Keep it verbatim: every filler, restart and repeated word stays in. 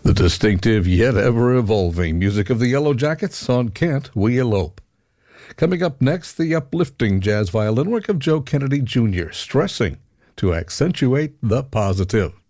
The distinctive yet ever-evolving music of the Yellow Jackets on Can't We Elope. Coming up next, the uplifting jazz violin work of Joe Kennedy Junior, stressing to accentuate the positive.